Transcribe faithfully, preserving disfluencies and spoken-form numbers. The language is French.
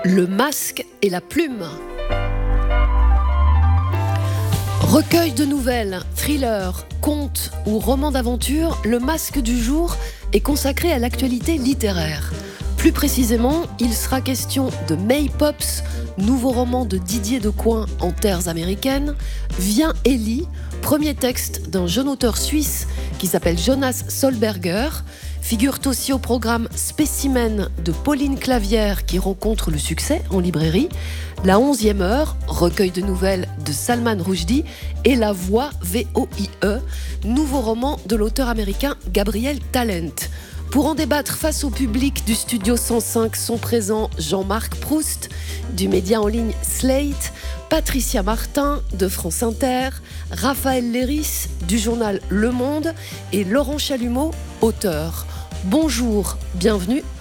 Le masque et la plume. Recueil de nouvelles, thrillers, contes ou romans d'aventure, le masque du jour est consacré à l'actualité littéraire. Plus précisément, il sera question de May Pops, nouveau roman de Didier Decoing en terres américaines, Viens Ellie, premier texte d'un jeune auteur suisse qui s'appelle Jonas Solberger, figure aussi au programme Spécimen de Pauline Clavière qui rencontre le succès en librairie, La onzième heure, recueil de nouvelles de Salman Rushdie et La Voix V O I E, nouveau roman de l'auteur américain Gabriel Talent. Pour en débattre face au public du Studio cent cinq sont présents Jean-Marc Proust, du média en ligne Slate, Patricia Martin, de France Inter, Raphaël Léris, du journal Le Monde et Laurent Chalumeau, auteur. Bonjour, bienvenue